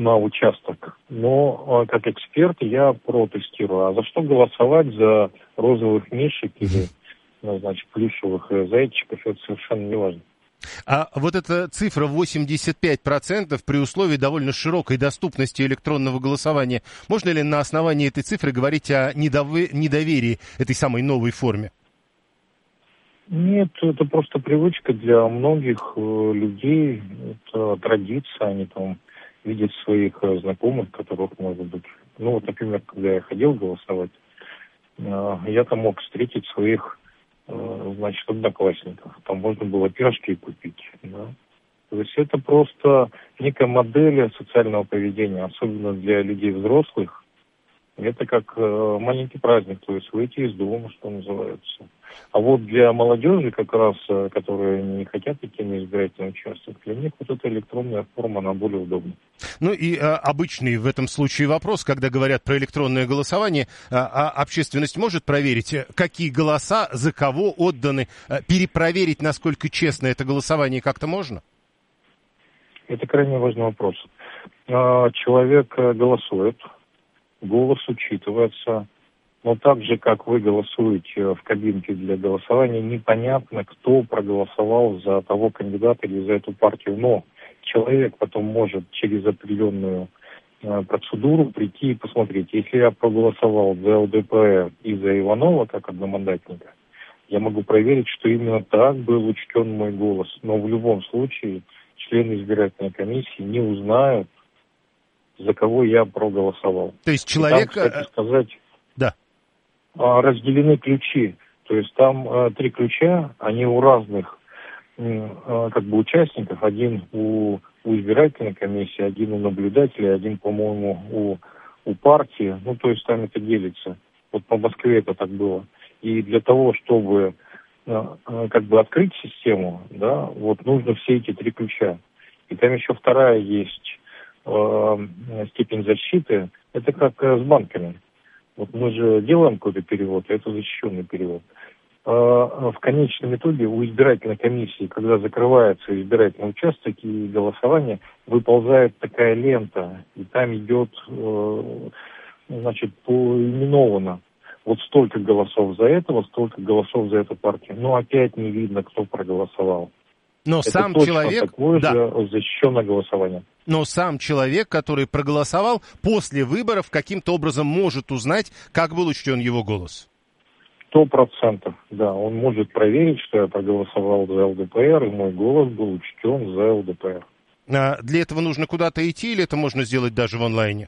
на участок. Но как эксперт я протестирую. А за что голосовать? За розовых мишек или, значит, плюшевых зайчиков? Это совершенно не важно. А вот эта цифра 85% при условии довольно широкой доступности электронного голосования, можно ли на основании этой цифры говорить о недоверии этой самой новой форме? Нет, это просто привычка для многих людей, это традиция, они там видят своих знакомых, которых, может быть, ну вот, например, когда я ходил голосовать, я там мог встретить своих, значит, одноклассников, там можно было пирожки купить, да. То есть это просто некая модель социального поведения, особенно для людей взрослых. Это как маленький праздник, то есть выйти из дома, что называется. А вот для молодежи, как раз, которые не хотят идти на избирательный участок, для них вот эта электронная форма, она более удобна. Ну и обычный в этом случае вопрос, когда говорят про электронное голосование, общественность может проверить, какие голоса, за кого отданы, перепроверить, насколько честно это голосование как-то можно? Это крайне важный вопрос. Человек голосует, голос учитывается, но так же, как вы голосуете в кабинке для голосования, непонятно, кто проголосовал за того кандидата или за эту партию. Но человек потом может через определенную процедуру прийти и посмотреть. Если я проголосовал за ЛДПР и за Иванова как одномандатника, я могу проверить, что именно так был учтен мой голос. Но в любом случае члены избирательной комиссии не узнают, за кого я проголосовал. То есть человек... И там, кстати сказать, да. Разделены ключи. То есть там 3 ключа, они у разных как бы участников. Один у избирательной комиссии, один у наблюдателей, один, по-моему, у партии. Ну, то есть там это делится. Вот по Москве это так было. И для того, чтобы как бы открыть систему, да, вот нужно все эти 3 ключа. И там еще вторая есть степень защиты. Это как с банками. Вот мы же делаем какой-то перевод, это защищенный перевод. В конечном итоге у избирательной комиссии, когда закрывается избирательный участок и голосование, выползает такая лента, и там идет, значит, поименовано. Вот столько голосов за этого, столько голосов за эту партию. Но опять не видно, кто проголосовал. Но это сам точно человек... такое да. же защищенное голосование. Но сам человек, который проголосовал, после выборов каким-то образом может узнать, как был учтен его голос. 100%, да. Он может проверить, что я проголосовал за ЛДПР, и мой голос был учтен за ЛДПР. А для этого нужно куда-то идти, или это можно сделать даже в онлайне?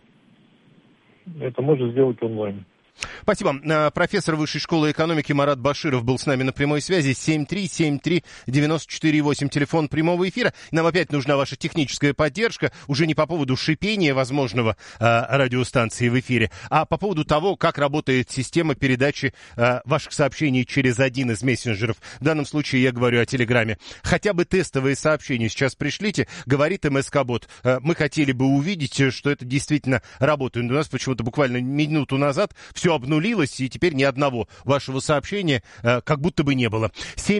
Это можно сделать онлайн. Спасибо. Профессор Высшей школы экономики Марат Баширов был с нами на прямой связи. 7373948, телефон прямого эфира. Нам опять нужна ваша техническая поддержка, уже не по поводу шипения возможного радиостанции в эфире, а по поводу того, как работает система передачи ваших сообщений через один из мессенджеров. В данном случае я говорю о Телеграме. Хотя бы тестовые сообщения сейчас пришлите, говорит МСК-бот. Мы хотели бы увидеть, что это действительно работает. У нас почему-то буквально минуту назад все обнулилось, и теперь ни одного вашего сообщения как будто бы не было.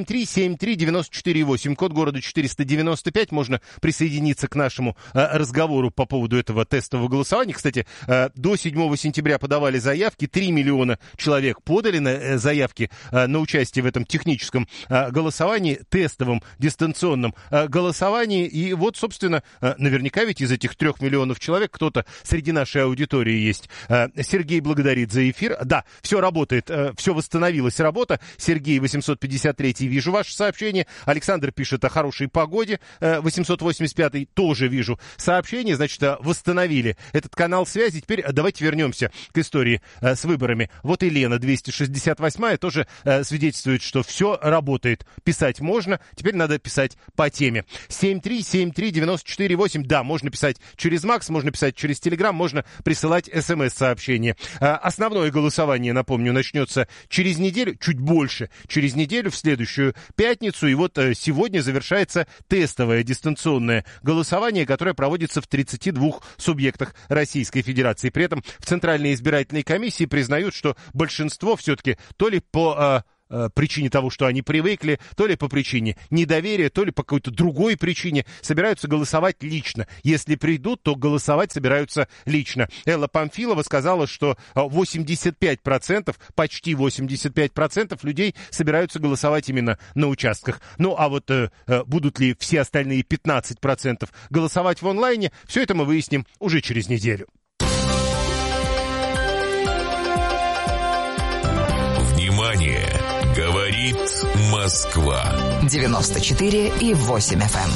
7373948, код города 495. Можно присоединиться к нашему разговору по поводу этого тестового голосования. Кстати, до 7 сентября подавали заявки. 3 миллиона человек подали заявки на участие в этом техническом голосовании, тестовом, дистанционном голосовании. И вот, собственно, наверняка ведь из этих 3 миллионов человек кто-то среди нашей аудитории есть. Сергей благодарит за эфир. Да, все работает, все восстановилась работа. Сергей 853, вижу ваше сообщение. Александр пишет о хорошей погоде. 885 тоже вижу сообщение. Значит, восстановили этот канал связи. Теперь давайте вернемся к истории с выборами. Вот и Лена 268 тоже свидетельствует, что все работает. Писать можно, теперь надо писать по теме. 7373948. Да, можно писать через Макс, можно писать через Телеграм, можно присылать смс-сообщение. Основное голосование, напомню, начнется через неделю, чуть больше, через неделю, в следующую пятницу. И вот сегодня завершается тестовое дистанционное голосование, которое проводится в 32 субъектах Российской Федерации. При этом в Центральной избирательной комиссии признают, что большинство все-таки то ли по причине того, что они привыкли, то ли по причине недоверия, то ли по какой-то другой причине, собираются голосовать лично. Если придут, то голосовать собираются лично. Элла Памфилова сказала, что 85%, почти 85% людей собираются голосовать именно на участках. Ну, а вот будут ли все остальные 15% голосовать в онлайне, все это мы выясним уже через неделю. Внимание! Говорит Москва. 94,8 FM.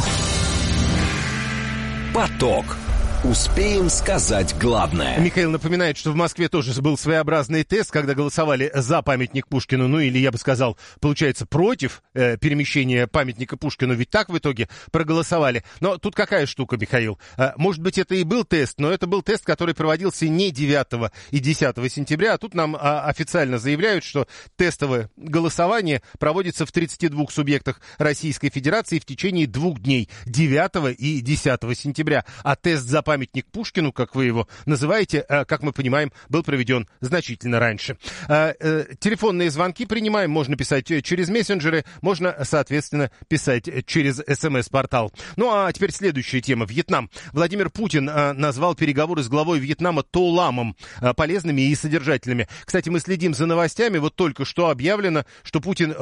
Поток. Успеем сказать главное. Михаил напоминает, что в Москве тоже был своеобразный тест, когда голосовали за памятник Пушкину, ну или, я бы сказал, получается, против перемещения памятника Пушкину, ведь так в итоге проголосовали. Но тут какая штука, Михаил? Может быть, это и был тест, но это был тест, который проводился не 9 и 10 сентября, а тут нам официально заявляют, что тестовое голосование проводится в 32 субъектах Российской Федерации в течение 2 дней, 9 и 10 сентября, а тест за памятник Пушкину, как вы его называете, как мы понимаем, был проведен значительно раньше. Телефонные звонки принимаем, можно писать через мессенджеры, можно, соответственно, писать через СМС-портал. Ну, а теперь следующая тема. Вьетнам. Владимир Путин назвал переговоры с главой Вьетнама То Ламом полезными и содержательными. Кстати, мы следим за новостями. Вот только что объявлено, что Путин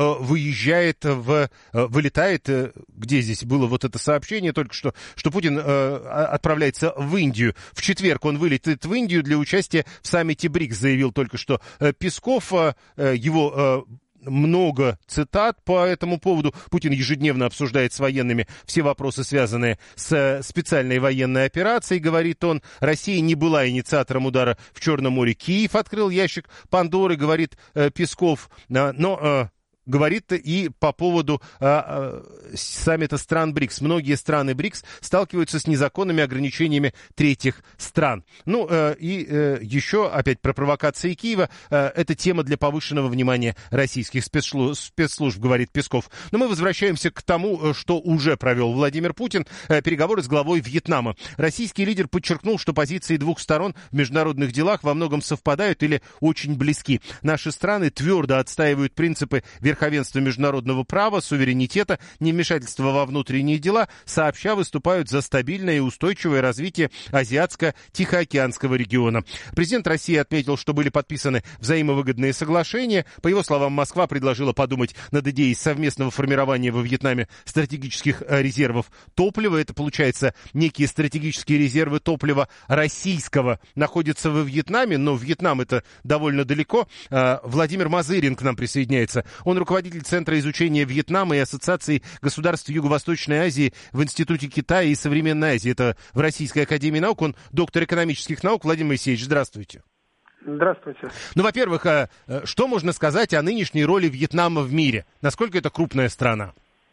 вылетает, где здесь было вот это сообщение только что Путин отправляется в Индию. В четверг он вылетит в Индию для участия в саммите БРИКС, заявил только что Песков. Его много цитат по этому поводу. Путин ежедневно обсуждает с военными все вопросы, связанные с специальной военной операцией, говорит он. Россия не была инициатором удара в Черном море. Киев открыл ящик Пандоры, говорит Песков. Но говорит и по поводу саммита стран БРИКС. Многие страны БРИКС сталкиваются с незаконными ограничениями третьих стран. Ну, и еще опять про провокации Киева. Это тема для повышенного внимания российских спецслужб, говорит Песков. Но мы возвращаемся к тому, что уже провел Владимир Путин. Переговоры с главой Вьетнама. Российский лидер подчеркнул, что позиции двух сторон в международных делах во многом совпадают или очень близки. Наши страны твердо отстаивают принципы верховенства международного права, суверенитета, невмешательства во внутренние дела, сообща выступают за стабильное и устойчивое развитие Азиатско-Тихоокеанского региона. Президент России отметил, что были подписаны взаимовыгодные соглашения. По его словам, Москва предложила подумать над идеей совместного формирования во Вьетнаме стратегических резервов топлива. Это, получается, некие стратегические резервы топлива российского находятся во Вьетнаме, но Вьетнам это довольно далеко. Владимир Мазырин к нам присоединяется. Он руководитель Центра изучения Вьетнама и Ассоциации государств Юго-Восточной Азии в Институте Китая и Современной Азии. Это в Российской академии наук. Он доктор экономических наук. Владимир Моисеевич, здравствуйте. Здравствуйте. Ну, во-первых, что можно сказать о нынешней роли Вьетнама в мире? Насколько это крупная страна?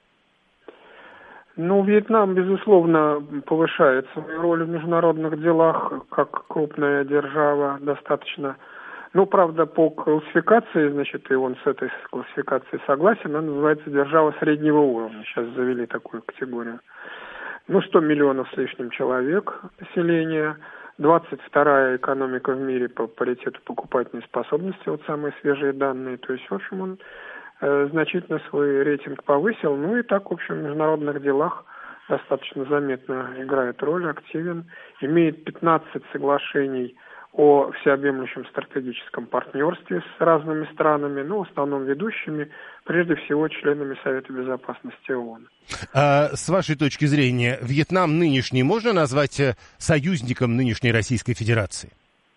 Ну, Вьетнам, безусловно, повышает свою роль в международных делах, как крупная держава, достаточно. Ну, правда, по классификации, значит, и он с этой классификацией согласен, она называется держава среднего уровня. Сейчас завели такую категорию. Ну, 100 миллионов с лишним человек населения, 22-я экономика в мире по паритету покупательной способности, вот самые свежие данные. То есть, в общем, он значительно свой рейтинг повысил. Ну и так, в общем, в международных делах достаточно заметно играет роль, активен. Имеет 15 соглашений о всеобъемлющем стратегическом партнерстве с разными странами, ну, в основном ведущими, прежде всего, членами Совета Безопасности ООН. С вашей точки зрения, Вьетнам нынешний можно назвать союзником нынешней Российской Федерации?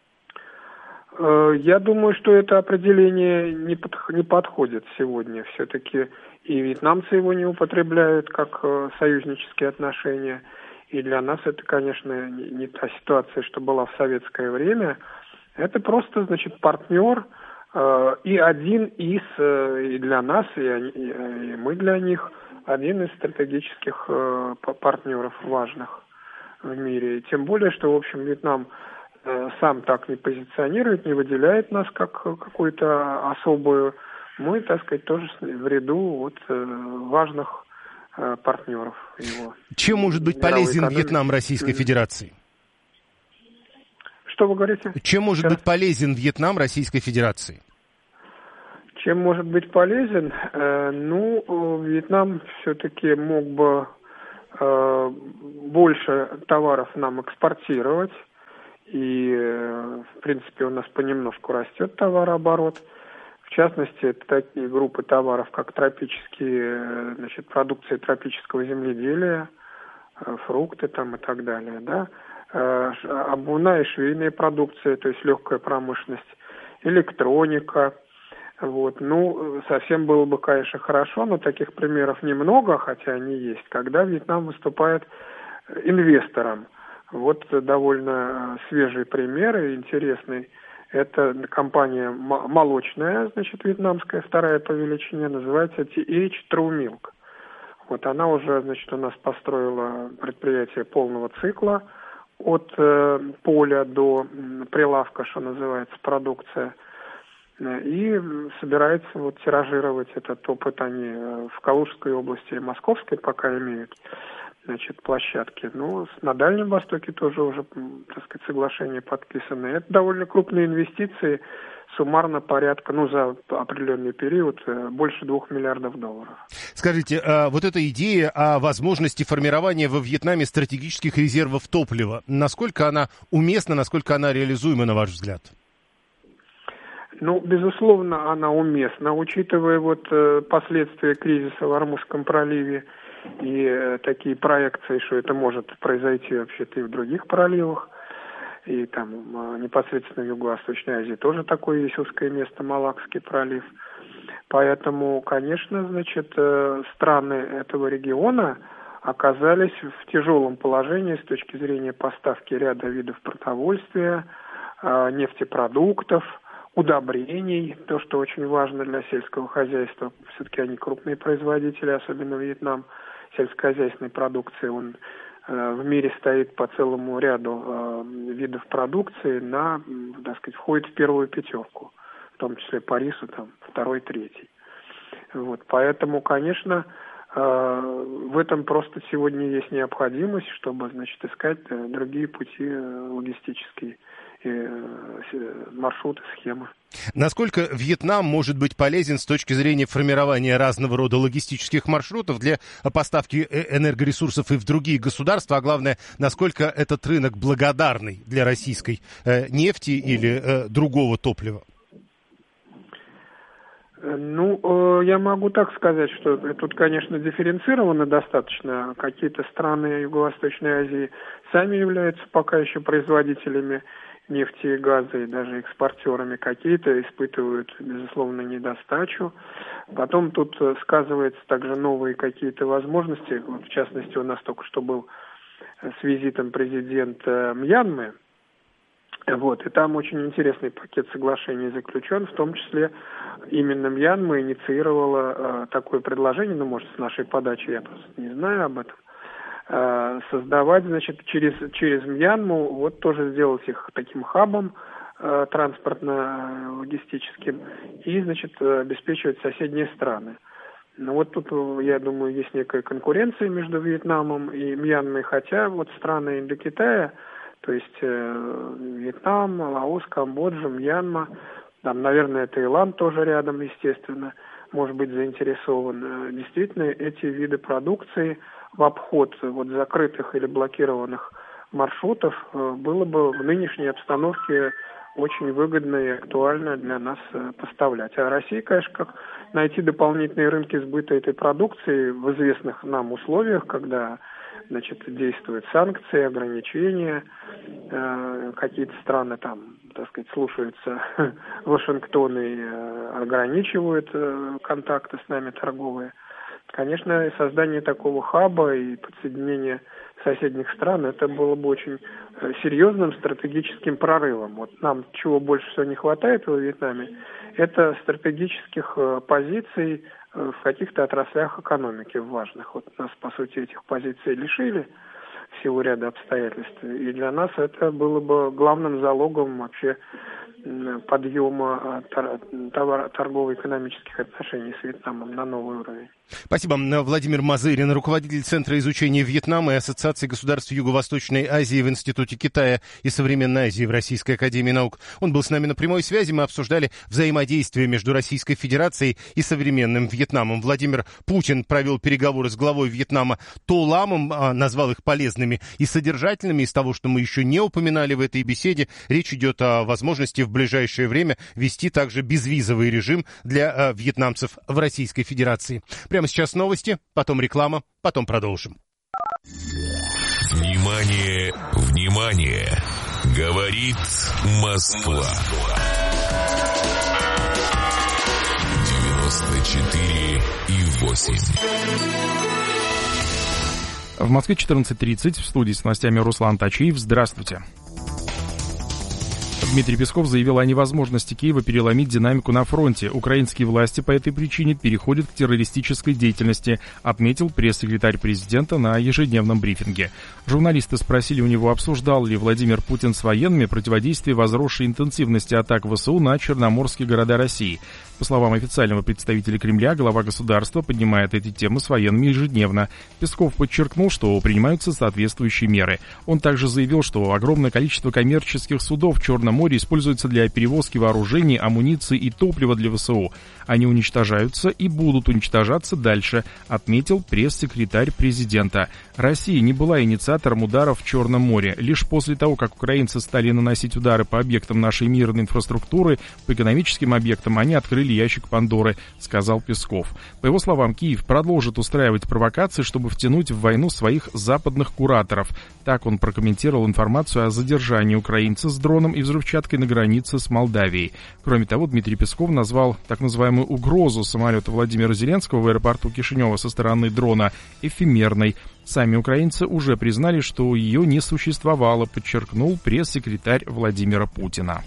Я думаю, что это определение не подходит сегодня. Все-таки и вьетнамцы его не употребляют как союзнические отношения. И для нас это, конечно, не та ситуация, что была в советское время. Это просто, значит, партнер и один из, и для нас, и мы для них, один из стратегических партнеров важных в мире. И тем более, что, в общем, Вьетнам сам так не позиционирует, не выделяет нас как какую-то особую. Мы, так сказать, тоже в ряду вот важных партнеров его. Чем может быть полезен Вьетнам Российской Федерации? Что вы говорите? Чем может быть полезен Вьетнам Российской Федерации? Чем может быть полезен? Вьетнам все-таки мог бы больше товаров нам экспортировать. И, в принципе, у нас понемножку растет товарооборот. В частности, это такие группы товаров, как тропические, продукция тропического земледелия, фрукты там и так далее, да. Обувная и швейная продукция, то есть легкая промышленность, электроника. Совсем было бы, конечно, хорошо, но таких примеров немного, хотя они есть, когда Вьетнам выступает инвестором. Вот довольно свежий пример и интересный. Это компания молочная, вьетнамская, вторая по величине, называется TH True Milk. Вот она уже, у нас построила предприятие полного цикла от поля до прилавка, что называется, продукция. И собирается тиражировать этот опыт. Они в Калужской области и Московской пока имеют, площадки. На Дальнем Востоке тоже уже, соглашения подписаны. Это довольно крупные инвестиции, суммарно порядка, за определенный период, больше $2 миллиардов. Скажите, вот эта идея о возможности формирования во Вьетнаме стратегических резервов топлива, насколько она уместна, насколько она реализуема, на ваш взгляд? Безусловно, она уместна, учитывая последствия кризиса в Ормузском проливе и такие проекции, что это может произойти вообще-то и в других проливах. И там непосредственно в Юго-Восточной Азии тоже такое есть узкое место, Малакский пролив. Поэтому, конечно, страны этого региона оказались в тяжелом положении с точки зрения поставки ряда видов продовольствия, нефтепродуктов, удобрений, то, что очень важно для сельского хозяйства. Все-таки они крупные производители, особенно Вьетнам, сельскохозяйственной продукции. Он в мире стоит по целому ряду видов продукции, входит в первую пятерку, в том числе по рису, второй, третий. Поэтому, конечно, в этом просто сегодня есть необходимость, чтобы, искать другие пути логистические, маршруты, схемы. Насколько Вьетнам может быть полезен с точки зрения формирования разного рода логистических маршрутов для поставки энергоресурсов и в другие государства, а главное, насколько этот рынок благодарный для российской нефти или другого топлива? Я могу так сказать, что тут, конечно, дифференцировано достаточно. Какие-то страны Юго-Восточной Азии сами являются пока еще производителями нефти и газа, и даже экспортерами. Какие-то испытывают, безусловно, недостачу. Потом тут сказываются также новые какие-то возможности. В частности, у нас только что был с визитом президента Мьянмы. И там очень интересный пакет соглашений заключен, в том числе именно Мьянма инициировала такое предложение, может, с нашей подачи, я просто не знаю об этом, создавать, через Мьянму, тоже сделать их таким хабом транспортно-логистическим и, обеспечивать соседние страны. Тут, я думаю, есть некая конкуренция между Вьетнамом и Мьянмой, хотя страны Индокитая, то есть Вьетнам, Лаос, Камбоджа, Мьянма, наверное, Таиланд тоже рядом, естественно, может быть заинтересован. Действительно, эти виды продукции в обход закрытых или блокированных маршрутов было бы в нынешней обстановке очень выгодно и актуально для нас поставлять. А Россия, конечно, как найти дополнительные рынки сбыта этой продукции в известных нам условиях, когда действуют санкции, ограничения, какие-то страны слушаются Вашингтон и ограничивают контакты с нами торговые. Конечно, создание такого хаба и подсоединение соседних стран, это было бы очень серьезным стратегическим прорывом. Нам чего больше всего не хватает во Вьетнаме, это стратегических позиций в каких-то отраслях экономики важных. Нас, по сути, этих позиций лишили в силу ряда обстоятельств. И для нас это было бы главным залогом вообще подъема торгово-экономических отношений с Вьетнамом на новый уровень. Спасибо. Владимир Мазырин, руководитель Центра изучения Вьетнама и Ассоциации государств Юго-Восточной Азии в Институте Китая и Современной Азии в Российской академии наук. Он был с нами на прямой связи. Мы обсуждали взаимодействие между Российской Федерацией и современным Вьетнамом. Владимир Путин провел переговоры с главой Вьетнама То Ламом, назвал их полезными и содержательными. Из того, что мы еще не упоминали в этой беседе, речь идет о возможности в ближайшее время ввести также безвизовый режим для вьетнамцев в Российской Федерации. Прямо сейчас новости, потом реклама, потом продолжим. Внимание, внимание! Говорит Москва. 94,8. В Москве 14:30. В студии с новостями Руслан Тачиев. Здравствуйте. Дмитрий Песков заявил о невозможности Киева переломить динамику на фронте. Украинские власти по этой причине переходят к террористической деятельности, отметил пресс-секретарь президента на ежедневном брифинге. Журналисты спросили у него, обсуждал ли Владимир Путин с военными противодействие возросшей интенсивности атак ВСУ на черноморские города России. По словам официального представителя Кремля, глава государства поднимает эти темы с военными ежедневно. Песков подчеркнул, что принимаются соответствующие меры. Он также заявил, что огромное количество коммерческих судов в Черном море используется для перевозки вооружений, амуниции и топлива для ВСУ. Они уничтожаются и будут уничтожаться дальше, отметил пресс-секретарь президента. Россия не была инициатором ударов в Черном море. Лишь после того, как украинцы стали наносить удары по объектам нашей мирной инфраструктуры, по экономическим объектам, они открыли ящик Пандоры, сказал Песков. По его словам, Киев продолжит устраивать провокации, чтобы втянуть в войну своих западных кураторов. Так он прокомментировал информацию о задержании украинца с дроном и взрывчаткой на границе с Молдавией. Кроме того, Дмитрий Песков назвал так называемую угрозу самолета Владимира Зеленского в аэропорту Кишинева со стороны дрона эфемерной. Сами украинцы уже признали, что ее не существовало, подчеркнул пресс-секретарь Владимира Путина.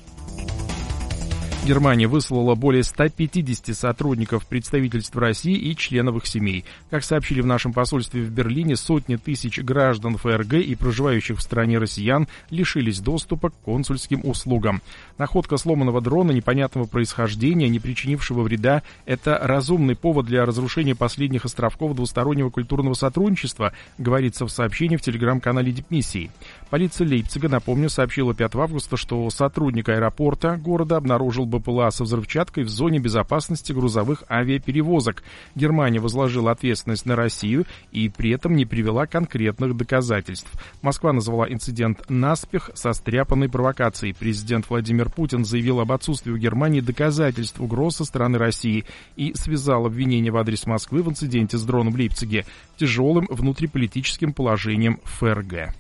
Германия выслала более 150 сотрудников представительств России и членов их семей. Как сообщили в нашем посольстве в Берлине, сотни тысяч граждан ФРГ и проживающих в стране россиян лишились доступа к консульским услугам. Находка сломанного дрона непонятного происхождения, не причинившего вреда, это разумный повод для разрушения последних островков двустороннего культурного сотрудничества, говорится в сообщении в телеграм-канале Дипмиссии. Полиция Лейпцига, напомню, сообщила 5 августа, что сотрудник аэропорта города обнаружил БПЛА со взрывчаткой в зоне безопасности грузовых авиаперевозок. Германия возложила ответственность на Россию и при этом не привела конкретных доказательств. Москва назвала инцидент наспех состряпанной провокацией. Президент Владимир Путин заявил об отсутствии у Германии доказательств угроз со стороны России и связал обвинение в адрес Москвы в инциденте с дроном в Лейпциге тяжелым внутриполитическим положением ФРГ.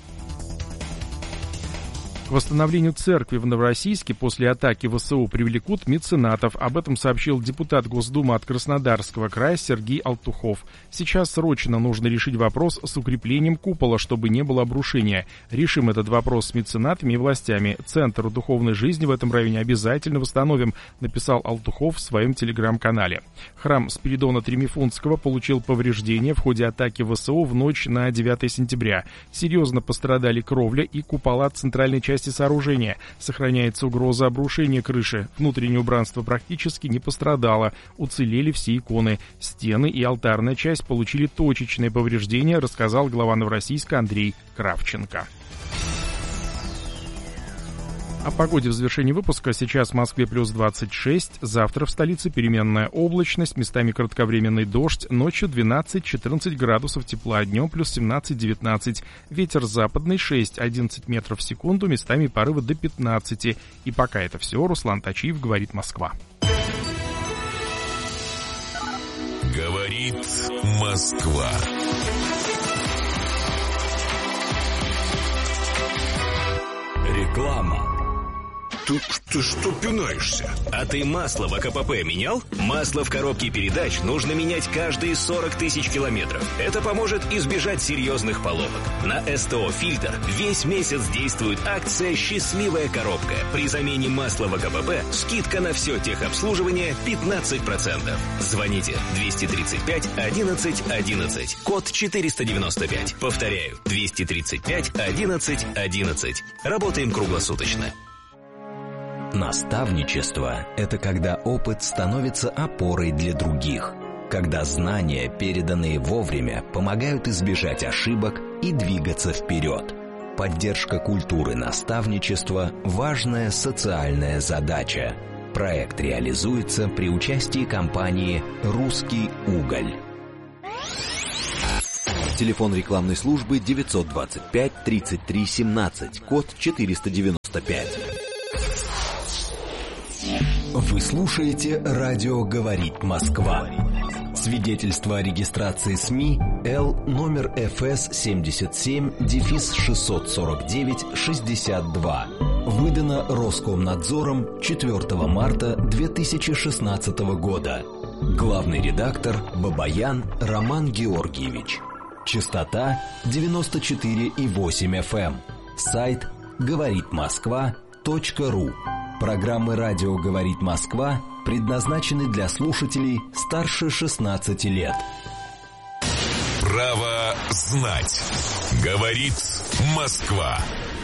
К восстановлению церкви в Новороссийске после атаки ВСУ привлекут меценатов. Об этом сообщил депутат Госдумы от Краснодарского края Сергей Алтухов. Сейчас срочно нужно решить вопрос с укреплением купола, чтобы не было обрушения. Решим этот вопрос с меценатами и властями. Центр духовной жизни в этом районе обязательно восстановим, написал Алтухов в своем телеграм-канале. Храм Спиридона Тремифунтского получил повреждения в ходе атаки ВСУ в ночь на 9 сентября. Серьезно пострадали кровля и купола центральной части сооружения. Сохраняется угроза обрушения крыши. Внутреннее убранство практически не пострадало. Уцелели все иконы. Стены и алтарная часть получили точечные повреждения, рассказал глава Новороссийска Андрей Кравченко. О погоде в завершении выпуска. Сейчас в Москве плюс 26, завтра в столице переменная облачность, местами кратковременный дождь, ночью 12-14 градусов тепла, днем плюс 17-19. Ветер западный 6-11 метров в секунду, местами порывы до 15. И пока это все, Руслан Тачиев, говорит Москва. Говорит Москва. Реклама. Ты что пинаешься? А ты масло в АКПП менял? Масло в коробке передач нужно менять каждые 40 тысяч километров. Это поможет избежать серьезных поломок. На СТО «Фильтр» весь месяц действует акция «Счастливая коробка». При замене масла в АКПП скидка на все техобслуживание 15%. Звоните 235 11 11. Код 495. Повторяю, 235 11 11. Работаем круглосуточно. Наставничество – это когда опыт становится опорой для других. когда знания, переданные вовремя, помогают избежать ошибок и двигаться вперед. Поддержка культуры наставничества – важная социальная задача. Проект реализуется при участии компании «Русский уголь». Телефон рекламной службы 925 33 17, код 495. Вы слушаете «Радио говорит Москва». Свидетельство о регистрации СМИ Л номер ФС 77-649-62. Выдано Роскомнадзором 4 марта 2016 года. Главный редактор Бабаян Роман Георгиевич. Частота 94,8 FM. Сайт говоритмосква.ру. Программы «Радио говорит Москва» предназначены для слушателей старше 16 лет. Право знать. Говорит Москва.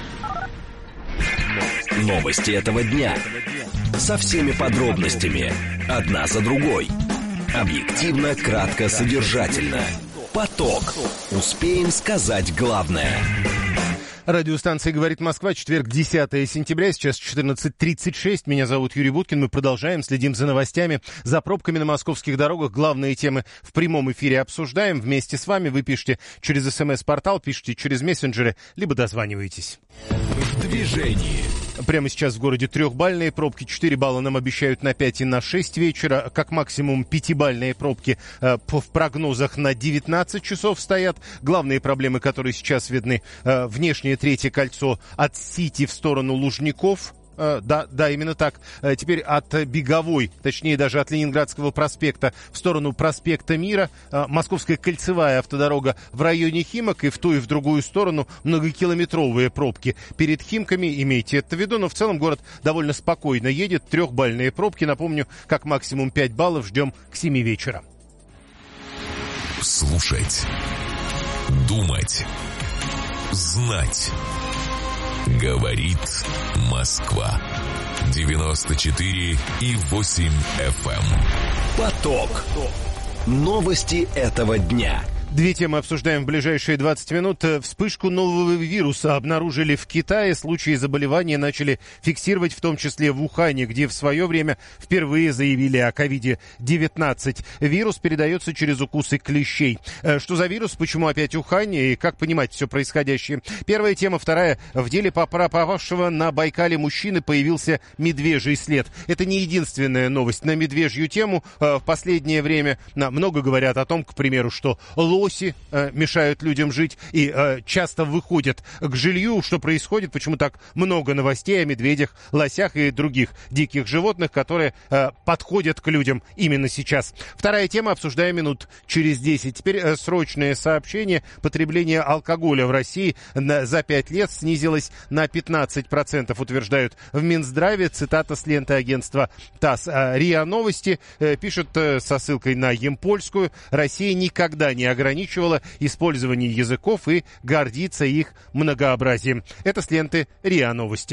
Новости этого дня. Со всеми подробностями. Одна за другой. Объективно, кратко, содержательно. Поток. Успеем сказать главное. Радиостанция «Говорит Москва», четверг, 10 сентября, сейчас 14:36. Меня зовут Юрий Буткин. Мы продолжаем, следим за новостями, за пробками на московских дорогах. Главные темы в прямом эфире обсуждаем. Вместе с вами вы пишите через СМС-портал, пишите через мессенджеры, либо дозваниваетесь. В движении. Прямо сейчас в городе 3-бальные пробки, 4 балла нам обещают на 5 и на 6 вечера, как максимум 5-бальные пробки в прогнозах на 19 часов стоят. Главные проблемы, которые сейчас видны, внешнее третье кольцо от Сити в сторону Лужников. Да, именно так. Теперь от Беговой, точнее даже от Ленинградского проспекта в сторону проспекта Мира. Московская кольцевая автодорога в районе Химок, и в ту и в другую сторону многокилометровые пробки перед Химками. Имейте это в виду, но в целом город довольно спокойно едет. 3-бальные пробки, напомню, как максимум 5 баллов ждем к 7 вечера. Слушать. Думать. Знать. Говорит Москва. 94,8 FM. Поток. Новости этого дня. Две темы обсуждаем в ближайшие 20 минут. Вспышку нового вируса обнаружили в Китае. Случаи заболевания начали фиксировать, в том числе в Ухане, где в свое время впервые заявили о ковиде-19. Вирус передается через укусы клещей. Что за вирус, почему опять Ухань и как понимать все происходящее? Первая тема. Вторая. В деле попавшего на Байкале мужчины появился медвежий след. Это не единственная новость на медвежью тему. В последнее время много говорят о том, к примеру, что лоси мешают людям жить и часто выходят к жилью. Что происходит? Почему так много новостей о медведях, лосях и других диких животных, которые подходят к людям именно сейчас? Вторая тема, обсуждаем минут через 10. Теперь срочное сообщение. Потребление алкоголя в России за 5 лет снизилось на 15%, утверждают в Минздраве. Цитата с ленты агентства ТАСС. РИА Новости пишет со ссылкой на Емпольскую. Россия никогда не ограничивала использование языков и гордится их многообразием. Это с ленты РИА Новости.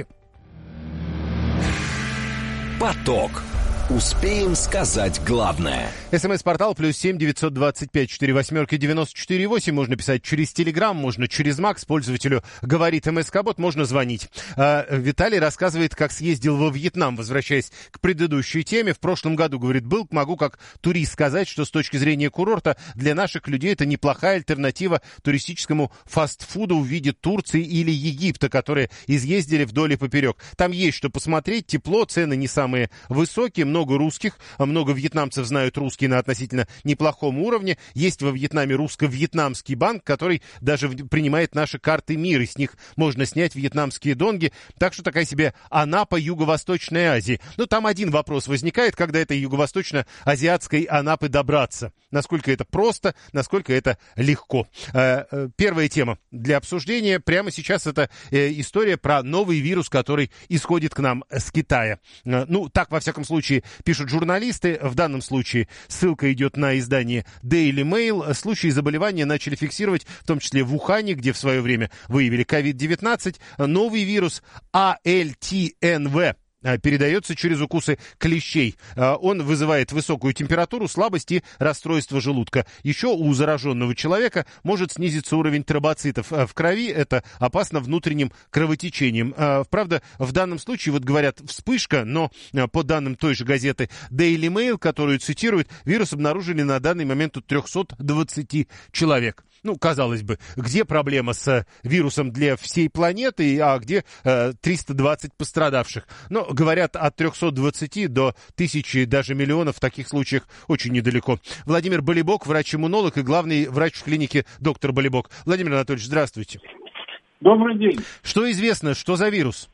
Поток. Успеем сказать главное. СМС-портал +7 925 48 94 8. Можно писать через Телеграм, можно через Макс. Пользователю говорит МСК-бот, можно звонить. Виталий рассказывает, как съездил во Вьетнам, возвращаясь к предыдущей теме. В прошлом году, говорит, могу как турист сказать, что с точки зрения курорта для наших людей это неплохая альтернатива туристическому фастфуду в виде Турции или Египта, которые изъездили вдоль и поперек. Там есть что посмотреть, тепло, цены не самые высокие, много русских, много вьетнамцев знают русский на относительно неплохом уровне. Есть во Вьетнаме русско-вьетнамский банк, который даже принимает наши карты мира. С них можно снять вьетнамские донги. Так что такая себе Анапа Юго-Восточной Азии. Но там один вопрос возникает, когда этой юго-восточно-азиатской Анапы добраться. Насколько это просто, насколько это легко. Первая тема для обсуждения прямо сейчас это история про новый вирус, который исходит к нам с Китая. Так, во всяком случае, пишут журналисты. В данном случае ссылка идет на издание Daily Mail. Случаи заболевания начали фиксировать, в том числе в Ухане, где в свое время выявили COVID-19. Новый вирус ALTNV. передается через укусы клещей. Он вызывает высокую температуру, слабость и расстройство желудка. Еще у зараженного человека может снизиться уровень тромбоцитов в крови. Это опасно внутренним кровотечением. Правда, в данном случае, вот говорят, вспышка, но по данным той же газеты Daily Mail, которую цитируют, вирус обнаружили на данный момент у 320 человек. Ну, казалось бы, где проблема с вирусом для всей планеты, а где 320 пострадавших? Но говорят, от 320 до 1000, даже миллионов в таких случаях очень недалеко. Владимир Болибок, врач-иммунолог и главный врач в клинике «Доктор Болибок». Владимир Анатольевич, здравствуйте. Добрый день. Что известно, что за вирус?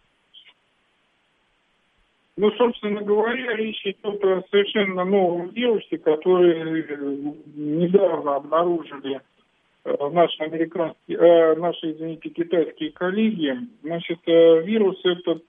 Ну, собственно говоря, речь идет о совершенно новом вирусе, который недавно обнаружили наши китайские коллеги. Значит, вирус этот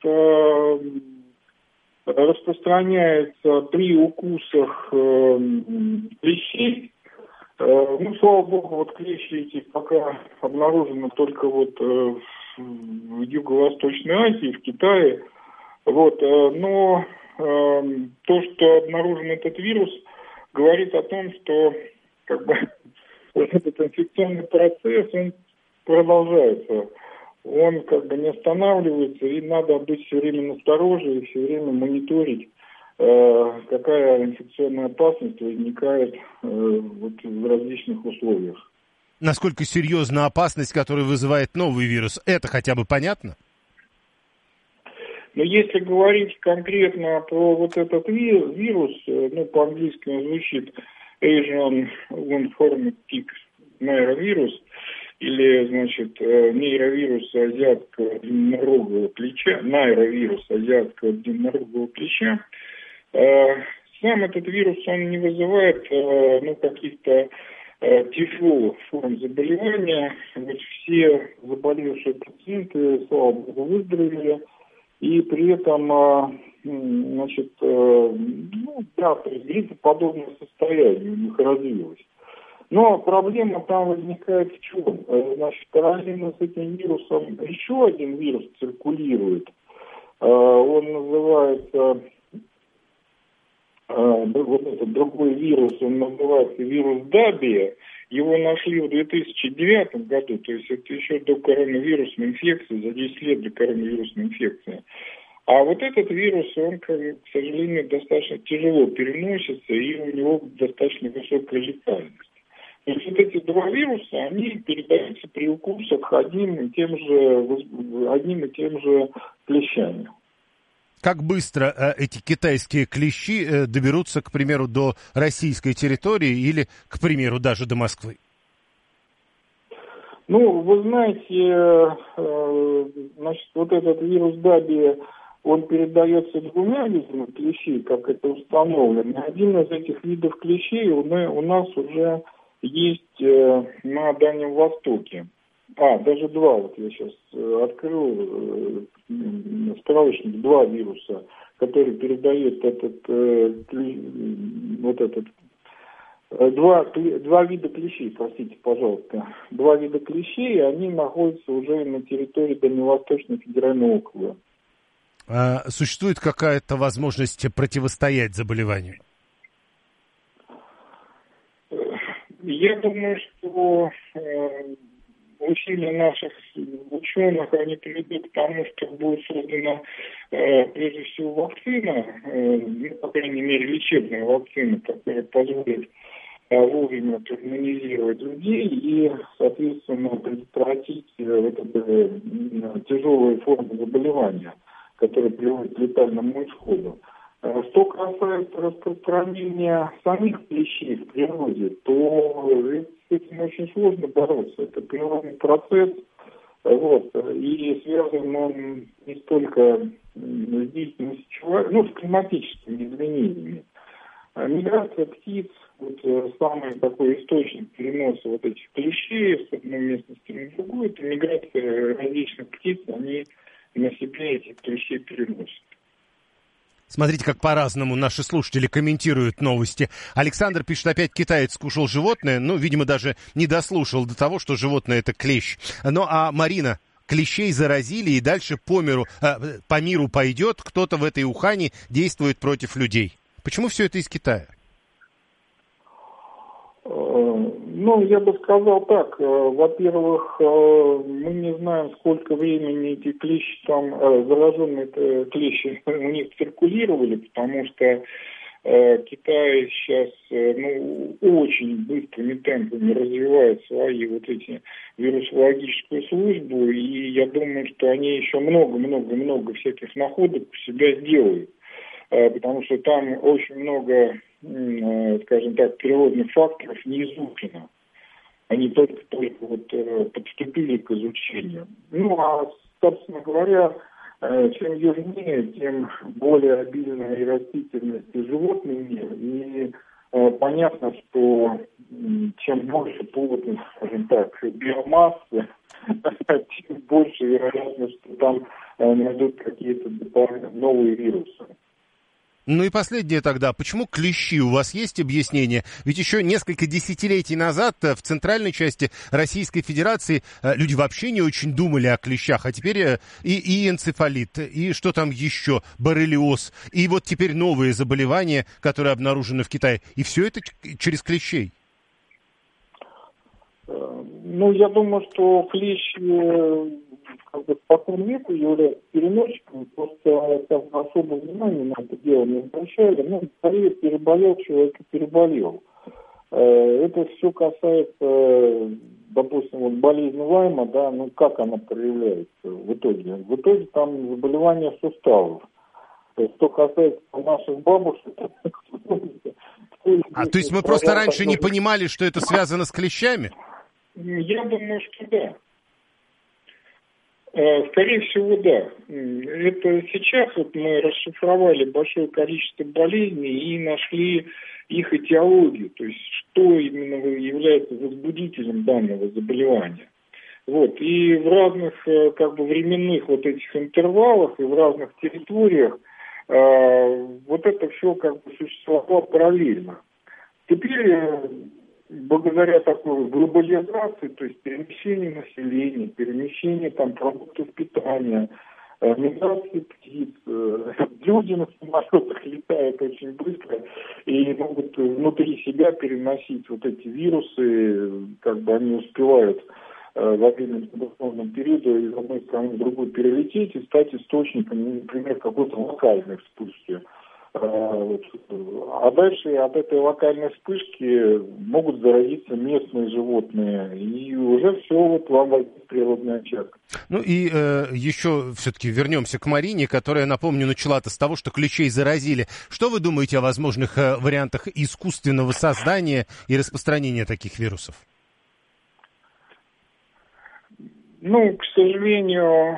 распространяется при укусах клещей. Ну, слава богу, вот клещи эти пока обнаружены только вот в Юго-Восточной Азии, в Китае. Вот, но то, что обнаружен этот вирус, говорит о том, что как бы вот этот инфекционный процесс, он продолжается. Он как бы не останавливается, и надо быть все время настороже и все время мониторить, какая инфекционная опасность возникает вот в различных условиях. Насколько серьезна опасность, которую вызывает новый вирус, это хотя бы понятно? Но если говорить конкретно про вот этот вирус, ну, по-английски он звучит Asian One-Horned Tick нейровирус, или, значит, нейровирус азиатского длиннорогого клеща, нейровирус азиатского длиннорогого клеща. Сам этот вирус, он не вызывает, ну, каких-то тяжелых форм заболевания. Вот все заболевшие пациенты, слава богу, выздоровели. И при этом, значит, ну, да, гриппоподобное состояние у них развилось. Но проблема там возникает в чем? Значит, параллельно с этим вирусом еще один вирус циркулирует. Он называется, вот этот другой вирус, он называется вирус Дабия. Его нашли в 2009 году, то есть это еще до коронавирусной инфекции, за 10 лет до коронавирусной инфекции. А вот этот вирус, он, к сожалению, достаточно тяжело переносится, и у него достаточно высокая летальность. То есть вот эти два вируса, они передаются при укусах одним и тем же клещами. Как быстро эти китайские клещи доберутся, к примеру, до российской территории или, к примеру, даже до Москвы? Ну, вы знаете, значит, вот этот вирус Дабия, он передается двумя видами клещей, как это установлено. Один из этих видов клещей у нас уже есть на Дальнем Востоке. Даже два, вот я сейчас открыл справочник, два вируса, которые передают два вида клещей, простите, пожалуйста. Два вида клещей, они находятся уже на территории Дальневосточного федерального округа. Существует какая-то возможность противостоять заболеванию? Я думаю, что усилия наших ученых, они приведут к тому, что будет создана, прежде всего, вакцина, ну, по крайней мере, лечебная вакцина, которая позволит вовремя иммунизировать людей и, соответственно, предотвратить вот это тяжелые формы заболевания, которые приводят к летальному исходу. Что касается распространения самих клещей в природе, то с этим очень сложно бороться. Это природный процесс, вот, и связан он не столько с деятельностью человека, ну, с климатическими изменениями. Миграция птиц, вот, самый такой источник переноса вот этих клещей с одной местности на другую, это миграция различных птиц, они на себе этих клещей переносят. Смотрите, как по-разному наши слушатели комментируют новости. Александр пишет, опять китаец скушал животное. Ну, видимо, даже не дослушал до того, что животное — это клещ. Ну, а Марина клещей заразили, и дальше по миру пойдет, кто-то в этой Ухане действует против людей. Почему все это из Китая? Ну, я бы сказал так. Во-первых, мы не знаем, сколько времени эти клещи там, зараженные клещи у них циркулировали, потому что Китай сейчас очень быстрыми темпами развивает свои вот эти вирусологическую службу, и я думаю, что они еще много всяких находок у себя сделают, потому что там очень много, скажем так, природных факторов не изучено. Они только вот подступили к изучению. Ну, а, собственно говоря, чем южнее, тем более обильная и растительность и животный мир. И понятно, что чем больше плотность, скажем так, биомассы, тем больше вероятность, что там найдут какие-то новые вирусы. Ну и последнее тогда. Почему клещи? У вас есть объяснение? Ведь еще несколько десятилетий назад в центральной части Российской Федерации люди вообще не очень думали о клещах. А теперь и энцефалит, и что там еще, боррелиоз, и вот теперь новые заболевания, которые обнаружены в Китае. И все это через клещей. Ну, я думаю, что клещи в каком веку являются переносчиками, просто особо внимания на это дело не обращали. Ну, скорее переболел человек и переболел. Это все касается, допустим, вот болезни Лайма, да, ну как она проявляется в итоге? В итоге там заболевание суставов. То есть, что касается наших бабушек... То есть мы просто раньше не понимали, что это связано с клещами? Я думаю, что да. Скорее всего, да. Это сейчас вот мы расшифровали большое количество болезней и нашли их этиологию, то есть что именно является возбудителем данного заболевания. Вот. И в разных как бы временных вот этих интервалах и в разных территориях вот это все как бы существовало параллельно. Теперь благодаря такой глобализации, то есть перемещению населения, перемещению там продуктов питания, миграции птиц, люди на самолетах летают очень быстро и могут внутри себя переносить вот эти вирусы, как бы они успевают во время инкубационного периода из одной страны в другую перелететь и стать источником, например, какой-то локальной вспышки. А дальше от этой локальной вспышки могут заразиться местные животные. И уже все вот вам возник природный очаг. Ну и еще все-таки вернемся к Марине, которая, напомню, начала-то с того, что клещей заразили. Что вы думаете о возможных вариантах искусственного создания и распространения таких вирусов? Ну, к сожалению...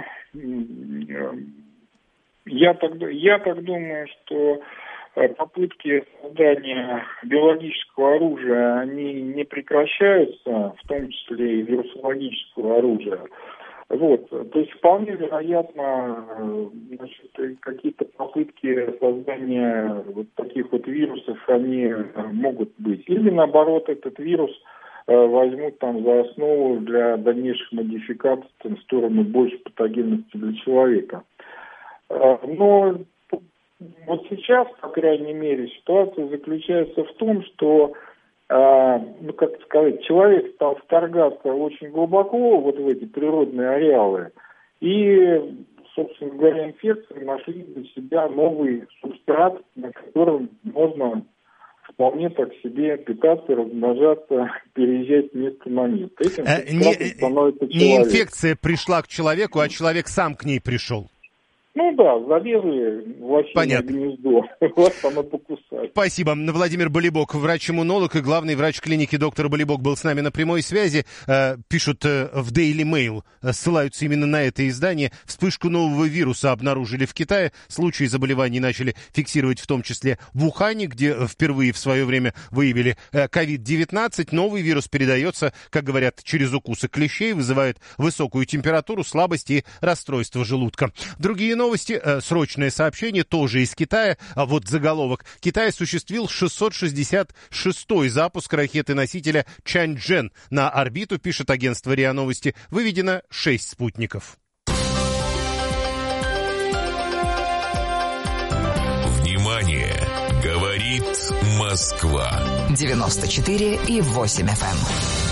Я так думаю, что попытки создания биологического оружия, они не прекращаются, в том числе и вирусологического оружия. Вот. То есть вполне вероятно, значит, какие-то попытки создания вот таких вот вирусов, они могут быть. Или наоборот, этот вирус возьмут там за основу для дальнейших модификаций в сторону большей патогенности для человека. Но вот сейчас, по крайней мере, ситуация заключается в том, что, ну как сказать, человек стал вторгаться очень глубоко вот в эти природные ареалы, и, собственно говоря, инфекции нашли для себя новый субстрат, на котором можно вполне так себе питаться, размножаться, переезжать с места на место. Этим становится человек. Не инфекция пришла к человеку, а человек сам к ней пришел. Ну да, залезли в осиное гнездо, вас там и покусали. Спасибо. Владимир Болибок, врач-иммунолог и главный врач клиники «Доктор Болибок» был с нами на прямой связи. Пишут в Daily Mail, ссылаются именно на это издание. Вспышку нового вируса обнаружили в Китае. Случаи заболеваний начали фиксировать в том числе в Ухане, где впервые в свое время выявили COVID-19. Новый вирус передается, как говорят, через укусы клещей, вызывает высокую температуру, слабость и расстройство желудка. Другие новости новости, срочное сообщение, тоже из Китая. А вот заголовок. Китай осуществил 666-й запуск ракеты-носителя Чанчжэн на орбиту, пишет агентство РИА Новости. Выведено 6 спутников. Внимание! Говорит Москва. 94,8 FM.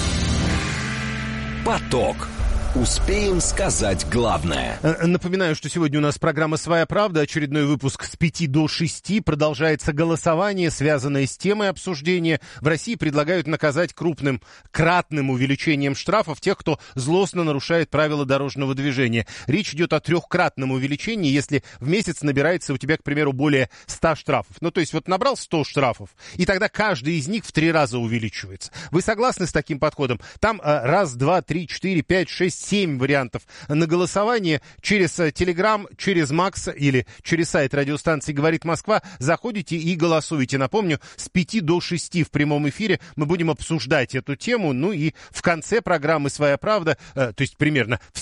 Поток. Успеем сказать главное. Напоминаю, что сегодня у нас программа «Своя правда». Очередной выпуск с 5 до 6. Продолжается голосование, связанное с темой обсуждения. В России предлагают наказать кратным увеличением штрафов тех, кто злостно нарушает правила дорожного движения. Речь идет о 3-кратном увеличении, если в месяц набирается у тебя, к примеру, более 100 штрафов. Ну, то есть вот набрал 100 штрафов, и тогда каждый из них в 3 раза увеличивается. Вы согласны с таким подходом? Там 1, 2, 3, 4, 5, 6, 7 вариантов на голосование через Телеграм, через Макс или через сайт радиостанции «Говорит Москва». Заходите и голосуйте. Напомню, с 5 до 6 в прямом эфире мы будем обсуждать эту тему. Ну и в конце программы «Своя правда», то есть примерно в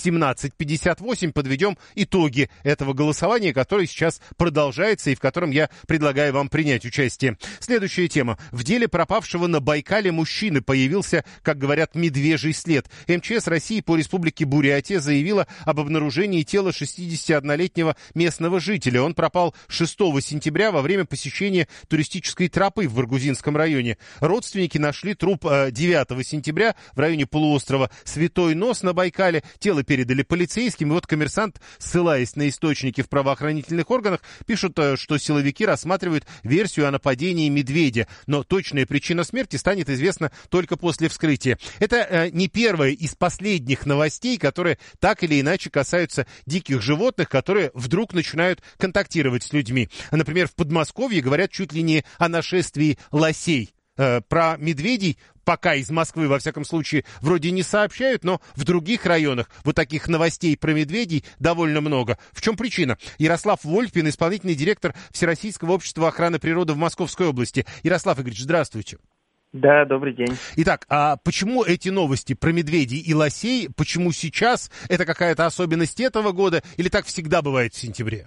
17:58, подведем итоги этого голосования, которое сейчас продолжается и в котором я предлагаю вам принять участие. Следующая тема. В деле пропавшего на Байкале мужчины появился, как говорят, медвежий след. МЧС России по республике Бурятия заявила об обнаружении тела 61-летнего местного жителя. Он пропал 6 сентября во время посещения туристической тропы в Баргузинском районе. Родственники нашли труп 9 сентября в районе полуострова Святой Нос на Байкале. Тело передали полицейским. И вот коммерсант, ссылаясь на источники в правоохранительных органах, пишут, что силовики рассматривают версию о нападении медведя. Но точная причина смерти станет известна только после вскрытия. Это не первая из последних новостей, которые так или иначе касаются диких животных, которые вдруг начинают контактировать с людьми. Например, в Подмосковье говорят чуть ли не о нашествии лосей. Про медведей пока из Москвы, во всяком случае, вроде не сообщают, но в других районах вот таких новостей про медведей довольно много. В чем причина? Ярослав Вольфин, исполнительный директор Всероссийского общества охраны природы в Московской области. Ярослав Игоревич, здравствуйте. Да, добрый день. Итак, а почему эти новости про медведей и лосей, почему сейчас? Это какая-то особенность этого года или так всегда бывает в сентябре?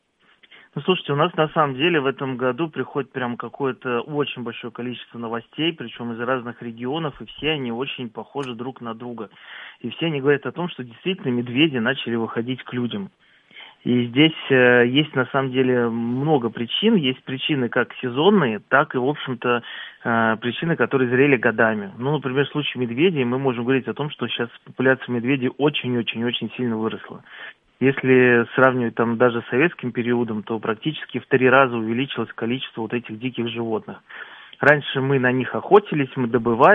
Ну, слушайте, у нас на самом деле в этом году приходит прям какое-то очень большое количество новостей, причем из разных регионов, и все они очень похожи друг на друга. И все они говорят о том, что действительно медведи начали выходить к людям. И здесь есть на самом деле много причин. Есть причины как сезонные, так и, в общем-то, причины, которые зрели годами. Ну, например, в случае медведей мы можем говорить о том, что сейчас популяция медведей очень-очень-очень сильно выросла. Если сравнивать там даже с советским периодом, то практически в 3 раза увеличилось количество вот этих диких животных. Раньше мы на них охотились, мы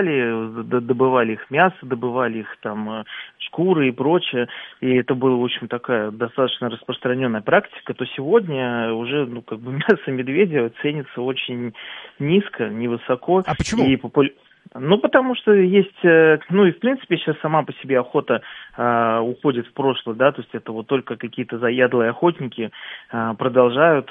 добывали их мясо, добывали их там шкуры и прочее. И это была, в общем, такая достаточно распространенная практика. То сегодня уже, мясо медведя ценится очень низко, невысоко. А почему? Ну, потому что есть, и в принципе сейчас сама по себе охота уходит в прошлое, да, то есть это вот только какие-то заядлые охотники продолжают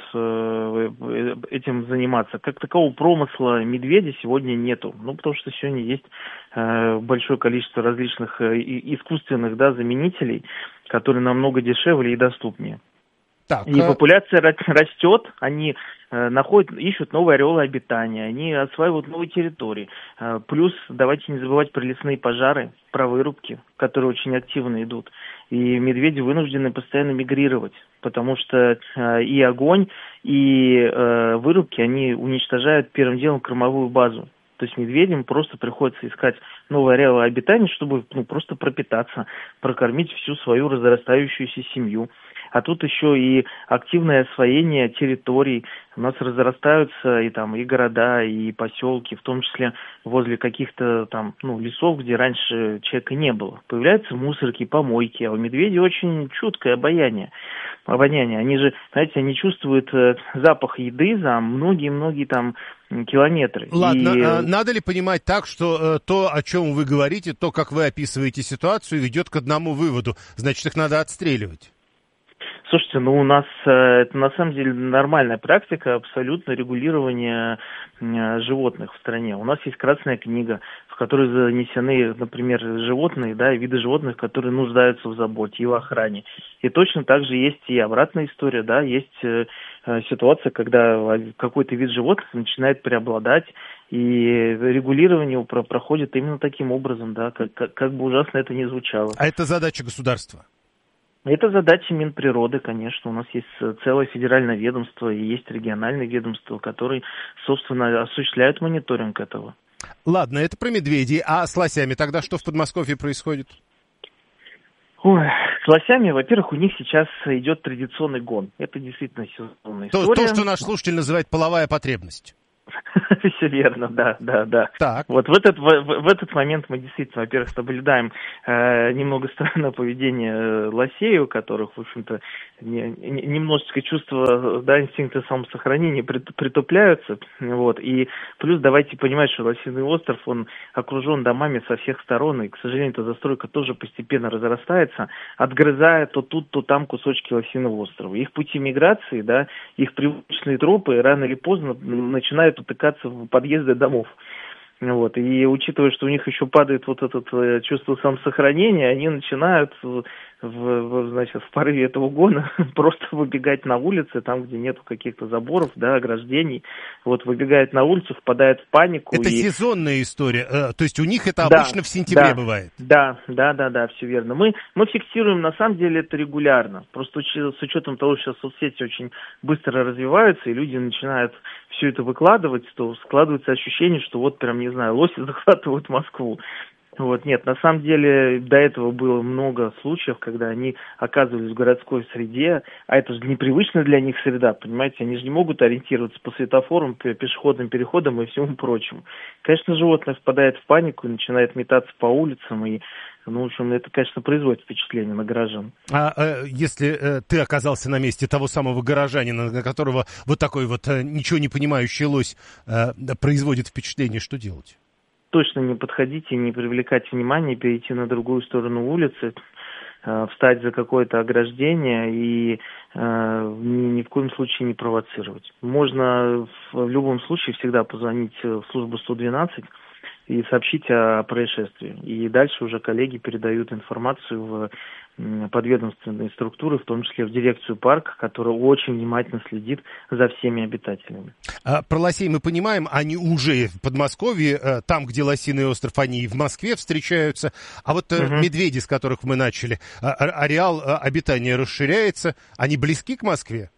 этим заниматься. Как такового промысла медведя сегодня нету, потому что сегодня есть большое количество различных искусственных, да, заменителей, которые намного дешевле и доступнее. Так, и популяция растет, они ищут новые ареолы обитания, они осваивают новые территории. Плюс давайте не забывать про лесные пожары, про вырубки, которые очень активно идут. И медведи вынуждены постоянно мигрировать, потому что и огонь, и вырубки, они уничтожают первым делом кормовую базу. То есть медведям просто приходится искать новые ареалы обитания, чтобы просто пропитаться, прокормить всю свою разрастающуюся семью. А тут еще и активное освоение территорий. У нас разрастаются и города, и поселки, в том числе возле каких-то лесов, где раньше человека не было. Появляются мусорки, помойки, а у медведей очень чуткое обоняние. Они же, знаете, они чувствуют запах еды за многие-многие километры. Ладно, надо ли понимать так, что то, о чем вы говорите, то, как вы описываете ситуацию, ведет к одному выводу? Значит, их надо отстреливать. Слушайте, у нас это на самом деле нормальная практика абсолютно регулирования животных в стране. У нас есть Красная книга, в которой занесены, например, животные, да, и виды животных, которые нуждаются в заботе и в охране. И точно так же есть и обратная история, да, есть ситуация, когда какой-то вид животных начинает преобладать, и регулирование проходит именно таким образом, да, как бы ужасно это ни звучало. А это задача государства? Это задача Минприроды, конечно. У нас есть целое федеральное ведомство и есть региональные ведомства, которые, собственно, осуществляют мониторинг этого. Ладно, это про медведей. А с лосями тогда что в Подмосковье происходит? Ой, с лосями, во-первых, у них сейчас идет традиционный гон. Это действительно сезонная история. То, что наш слушатель называет половая потребность. Все верно, да. Так. Вот в этот момент мы действительно, во-первых, наблюдаем немного странное поведение лосей, у которых, в общем-то, немножечко чувства, да, инстинкты самосохранения притупляются. Вот. И плюс давайте понимать, что Лосиный остров, он окружен домами со всех сторон, и, к сожалению, эта застройка тоже постепенно разрастается, отгрызая то тут, то там кусочки Лосиного острова. Их пути миграции, да, их привычные тропы рано или поздно начинают утыкаться в подъезды домов. Вот. И учитывая, что у них еще падает вот это чувство самосохранения, они начинают в порыве этого гона просто выбегать на улицы, там, где нету каких-то заборов, да, ограждений. Вот выбегают на улицу, впадают в панику. Это сезонная история, то есть у них это обычно в сентябре бывает? Да, все верно. Мы фиксируем, на самом деле, это регулярно. Просто с учетом того, что сейчас соцсети очень быстро развиваются, и люди начинают все это выкладывать, то складывается ощущение, что вот прям, не знаю, лоси захватывают Москву. Вот, нет, на самом деле до этого было много случаев, когда они оказывались в городской среде, а это же непривычная для них среда, понимаете, они же не могут ориентироваться по светофорам, по пешеходным переходам и всему прочему. Конечно, животное впадает в панику и начинает метаться по улицам, и, в общем, это, конечно, производит впечатление на горожан. Если ты оказался на месте того самого горожанина, на которого вот такой вот ничего не понимающий лось производит впечатление, что делать? Точно не подходите, не привлекать внимание, перейти на другую сторону улицы, встать за какое-то ограждение и ни в коем случае не провоцировать. Можно в любом случае всегда позвонить в службу 112 и сообщить о происшествии. И дальше уже коллеги передают информацию в подведомственные структуры, в том числе в дирекцию парка, которая очень внимательно следит за всеми обитателями. Про лосей мы понимаем, они уже в Подмосковье, там, где Лосиный остров, они и в Москве встречаются. А вот медведи, с которых мы начали, ареал обитания расширяется, они близки к Москве?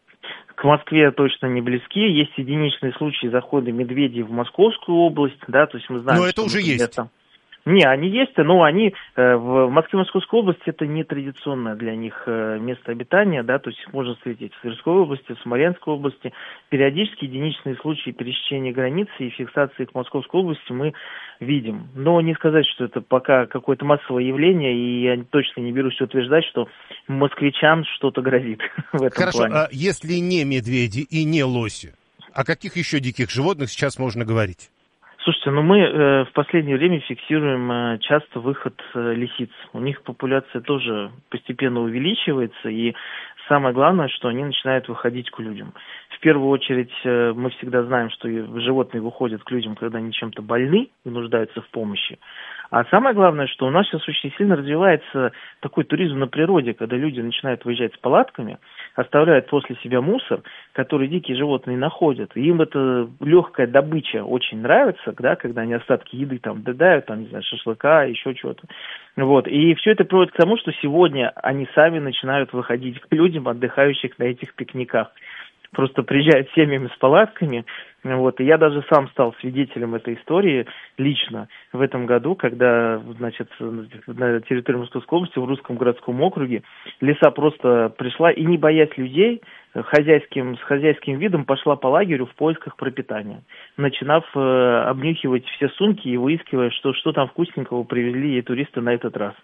К Москве точно не близки. Есть единичные случаи захода медведей в Московскую область, да, то есть мы знаем, но это уже есть. Там... Не, они есть, но они в Москве и Московской области это не традиционное для них место обитания, да, то есть их можно встретить в Тверской области, в Смоленской области. Периодически единичные случаи пересечения границы и фиксации их в Московской области мы видим. Но не сказать, что это пока какое-то массовое явление, и я точно не берусь утверждать, что москвичам что-то грозит в этом плане. Хорошо, а если не медведи и не лоси, о каких еще диких животных сейчас можно говорить? Слушайте, мы в последнее время фиксируем часто выход лисиц. У них популяция тоже постепенно увеличивается, и самое главное, что они начинают выходить к людям. В первую очередь мы всегда знаем, что животные выходят к людям, когда они чем-то больны и нуждаются в помощи. А самое главное, что у нас сейчас очень сильно развивается такой туризм на природе, когда люди начинают выезжать с палатками, оставляют после себя мусор, который дикие животные находят. И им эта легкая добыча очень нравится, да, когда они остатки еды там доедают, там, не знаю, шашлыка, еще чего-то. Вот. И все это приводит к тому, что сегодня они сами начинают выходить к людям, отдыхающих на этих пикниках. Просто приезжают семьями с палатками. Вот. И я даже сам стал свидетелем этой истории лично в этом году, когда, значит, на территории Московской области, в Русском городском округе, лиса просто пришла и, не боясь людей, с хозяйским видом пошла по лагерю в поисках пропитания, начинав обнюхивать все сумки и выискивая, что там вкусненького привезли ей туристы на этот раз.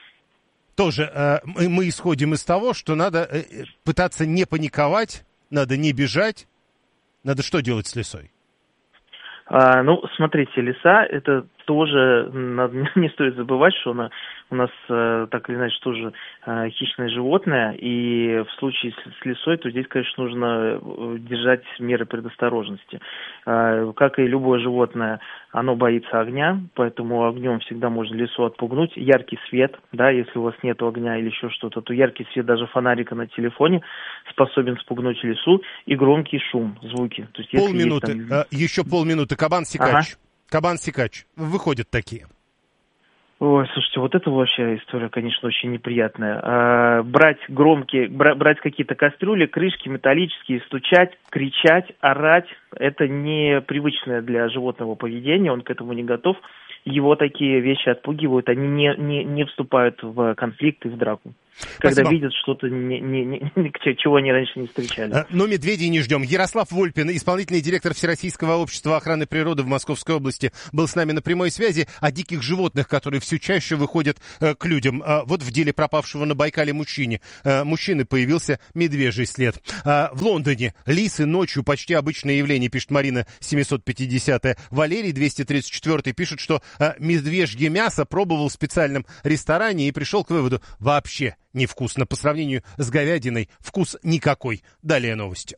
Тоже мы исходим из того, что надо пытаться не паниковать, надо не бежать. Надо что делать с лисой? Смотрите, лиса – это тоже не стоит забывать, что она у нас так или иначе тоже хищное животное, и в случае с лисой, то здесь, конечно, нужно держать меры предосторожности. Как и любое животное, оно боится огня, поэтому огнем всегда можно лису отпугнуть. Яркий свет, да, если у вас нет огня или еще что-то, то яркий свет даже фонарика на телефоне способен спугнуть лису, и громкий шум, звуки. То есть, полминуты, еще полминуты. Кабан-сикач. Ага. Кабан-сикач. Выходят такие. Ой, слушайте, вот это вообще история, конечно, очень неприятная. Брать какие-то кастрюли, крышки металлические, стучать, кричать, орать, это непривычное для животного поведение, он к этому не готов. Его такие вещи отпугивают, они не вступают в конфликт и в драку. Когда Спасибо. Видят что-то, чего они раньше не встречали. Но медведей не ждем. Ярослав Вольпин, исполнительный директор Всероссийского общества охраны природы в Московской области, был с нами на прямой связи. О диких животных, которые все чаще выходят к людям. Вот в деле пропавшего на Байкале мужчины появился медвежий след. В Лондоне лисы ночью почти обычное явление, пишет Марина 750. Валерий 234 пишет, что медвежье мясо пробовал в специальном ресторане и пришел к выводу: вообще невкусно. По сравнению с говядиной вкус никакой. Далее новости.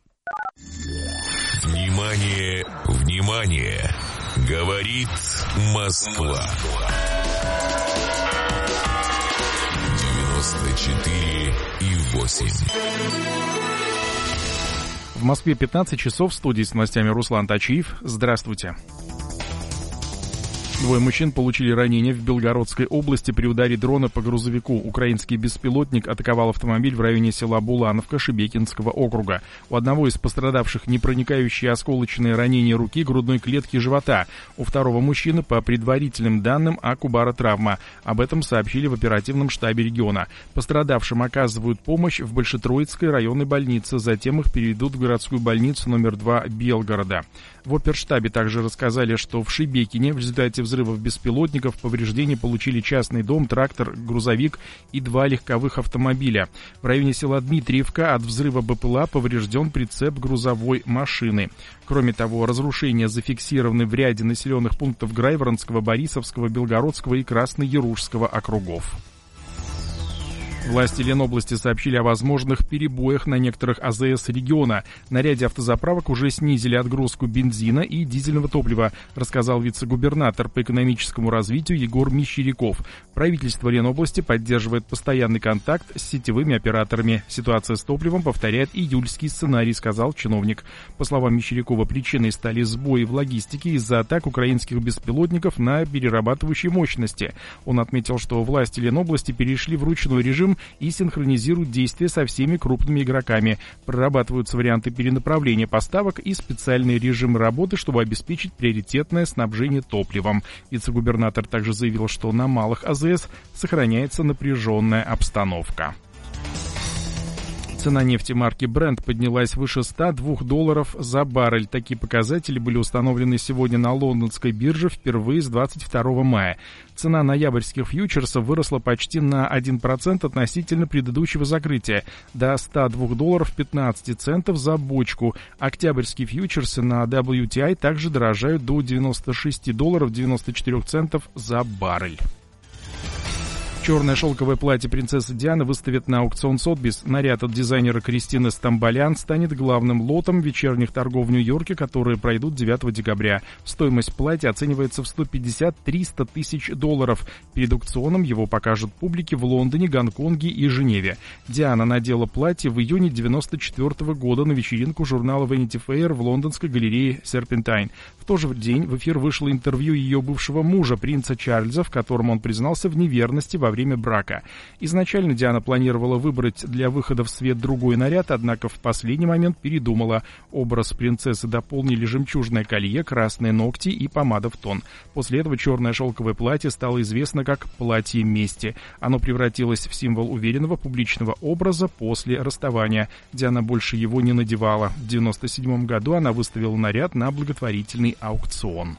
Внимание, внимание! Говорит Москва. 94,8. В Москве 15 часов. В студии с новостями Руслан Тачиев. Здравствуйте. Двое мужчин получили ранения в Белгородской области при ударе дрона по грузовику. Украинский беспилотник атаковал автомобиль в районе села Булановка Шебекинского округа. У одного из пострадавших непроникающие осколочные ранения руки, грудной клетки и живота. У второго мужчины, по предварительным данным, акубаротравма. Об этом сообщили в оперативном штабе региона. Пострадавшим оказывают помощь в Большетроицкой районной больнице. Затем их переведут в городскую больницу номер 2 Белгорода. В оперштабе также рассказали, что в Шебекине в результате взрывов беспилотников повреждения получили частный дом, трактор, грузовик и 2 легковых автомобиля. В районе села Дмитриевка от взрыва БПЛА поврежден прицеп грузовой машины. Кроме того, разрушения зафиксированы в ряде населенных пунктов Грайворонского, Борисовского, Белгородского и Красноярушского округов. Власти Ленобласти сообщили о возможных перебоях на некоторых АЗС региона. На ряде автозаправок уже снизили отгрузку бензина и дизельного топлива, рассказал вице-губернатор по экономическому развитию Егор Мещеряков. Правительство Ленобласти поддерживает постоянный контакт с сетевыми операторами. Ситуация с топливом повторяет июльский сценарий, сказал чиновник. По словам Мещерякова, причиной стали сбои в логистике из-за атак украинских беспилотников на перерабатывающие мощности. Он отметил, что власти Ленобласти перешли в ручной режим и синхронизируют действия со всеми крупными игроками. Прорабатываются варианты перенаправления поставок и специальные режимы работы, чтобы обеспечить приоритетное снабжение топливом. Вице-губернатор также заявил, что на малых АЗС сохраняется напряженная обстановка. Цена нефти марки Brent поднялась выше $102 за баррель. Такие показатели были установлены сегодня на лондонской бирже впервые с 22 мая. Цена ноябрьских фьючерсов выросла почти на 1% относительно предыдущего закрытия, до $102.15 за бочку. Октябрьские фьючерсы на WTI также дорожают до $96.94 за баррель. Черное шелковое платье принцессы Дианы выставят на аукцион Сотбис. Наряд от дизайнера Кристины Стамбалян станет главным лотом вечерних торгов в Нью-Йорке, которые пройдут 9 декабря. Стоимость платья оценивается в $150-300 тысяч. Перед аукционом его покажут публике в Лондоне, Гонконге и Женеве. Диана надела платье в июне 1994 года на вечеринку журнала Vanity Fair в лондонской галерее Serpentine. В тот же день в эфир вышло интервью ее бывшего мужа, принца Чарльза, в котором он признался в неверности во время брака. Изначально Диана планировала выбрать для выхода в свет другой наряд, однако в последний момент передумала. Образ принцессы дополнили жемчужное колье, красные ногти и помада в тон. После этого черное шелковое платье стало известно как «платье мести». Оно превратилось в символ уверенного публичного образа после расставания. Диана больше его не надевала. В 1997 году она выставила наряд на благотворительный аукцион.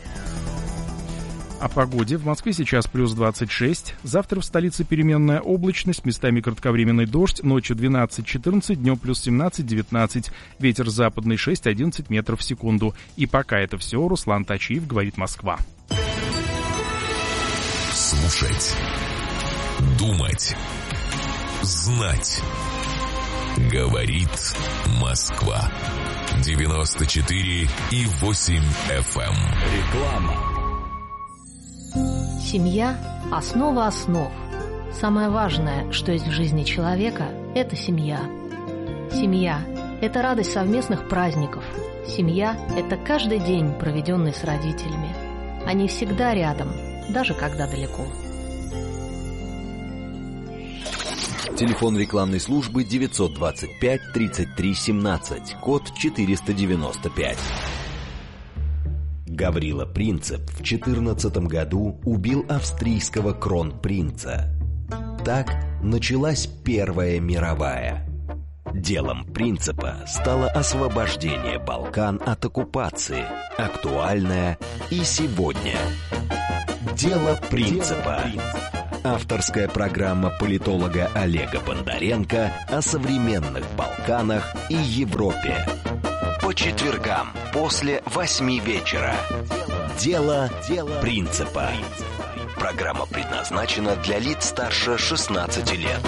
О погоде. В Москве сейчас плюс 26. Завтра в столице переменная облачность, местами кратковременный дождь, ночью 12-14, днем плюс 17-19. Ветер западный 6-11 метров в секунду. И пока это все, Руслан Тачиев, говорит Москва. Слушать. Думать. Знать. Говорит Москва. 94,8 FM. Реклама. Семья – основа основ. Самое важное, что есть в жизни человека – это семья. Семья – это радость совместных праздников. Семья – это каждый день, проведенный с родителями. Они всегда рядом, даже когда далеко. Телефон рекламной службы 925 33 17, код 495. Гаврила Принцип в 14 году убил австрийского кронпринца. Так началась Первая мировая. Делом Принципа стало освобождение Балкан от оккупации, актуальное и сегодня. Дело Принципа. Авторская программа политолога Олега Бондаренко о современных Балканах и Европе. По четвергам после 8 вечера. Дело Принципа. Программа предназначена для лиц старше 16 лет.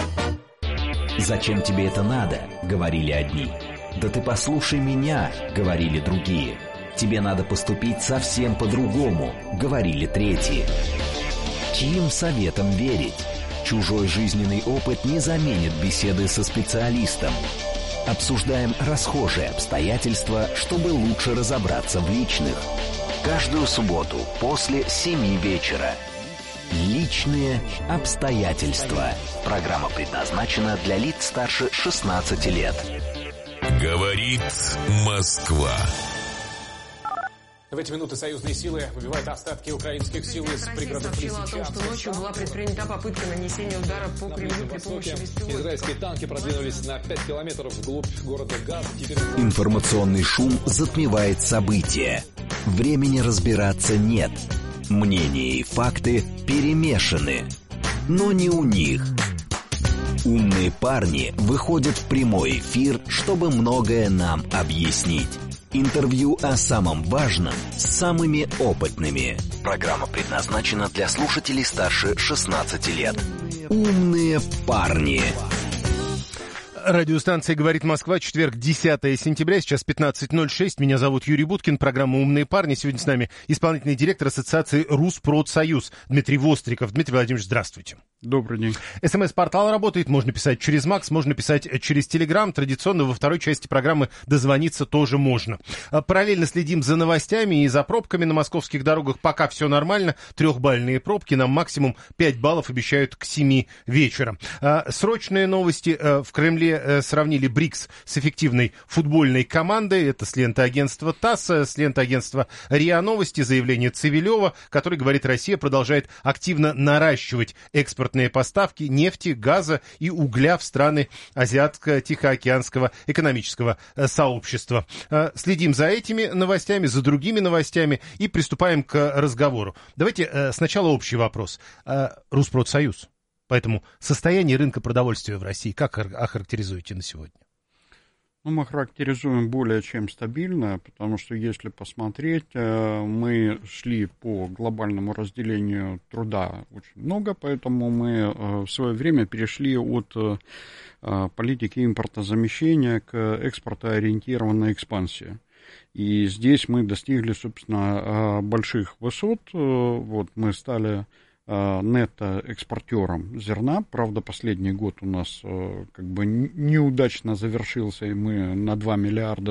«Зачем тебе это надо?» — говорили одни. «Да ты послушай меня», — говорили другие. «Тебе надо поступить совсем по-другому», — говорили третьи. Чьим советам верить? Чужой жизненный опыт не заменит беседы со специалистом. Обсуждаем расхожие обстоятельства, чтобы лучше разобраться в личных. Каждую субботу после 7 вечера. Личные обстоятельства. Программа предназначена для лиц старше 16 лет. Говорит Москва. В эти минуты союзные силы выбивают остатки украинских сил из пригородов Лисичанска. О том, что ночью была предпринята попытка нанесения удара по Кремлю при помощи беспилотников. Израильские танки продвинулись на 5 километров вглубь города Газ. Информационный шум затмевает события. Времени разбираться нет. Мнения и факты перемешаны. Но не у них. Умные парни выходят в прямой эфир, чтобы многое нам объяснить. Интервью о самом важном с самыми опытными. Программа предназначена для слушателей старше 16 лет. Умные парни. Радиостанция «Говорит Москва», четверг, 10 сентября, сейчас 15:06. Меня зовут Юрий Буткин, программа «Умные парни». Сегодня с нами исполнительный директор Ассоциации «Руспродсоюз» Дмитрий Востриков. Дмитрий Владимирович, здравствуйте. Добрый день. СМС-портал работает, можно писать через МАКС, можно писать через Телеграм. Традиционно во второй части программы дозвониться тоже можно. Параллельно следим за новостями и за пробками на московских дорогах. Пока все нормально, 3-бальные пробки, нам максимум 5 баллов обещают к 7 вечера. Срочные новости. В Кремле сравнили БРИКС с эффективной футбольной командой. Это с ленты агентства ТАСС, с ленты агентства РИА Новости, заявление Цивилева, который говорит, Россия продолжает активно наращивать экспортные поставки нефти, газа и угля в страны Азиатско-Тихоокеанского экономического сообщества. Следим за этими новостями, за другими новостями и приступаем к разговору. Давайте сначала общий вопрос. Руспродсоюз. Поэтому состояние рынка продовольствия в России как охарактеризуете на сегодня? Ну, мы характеризуем более чем стабильно, потому что если посмотреть, мы шли по глобальному разделению труда очень много, поэтому мы в свое время перешли от политики импортозамещения к экспортоориентированной экспансии. И здесь мы достигли, собственно, больших высот. Вот мы стали нетто-экспортером зерна. Правда, последний год у нас как бы неудачно завершился, и мы на $2 миллиарда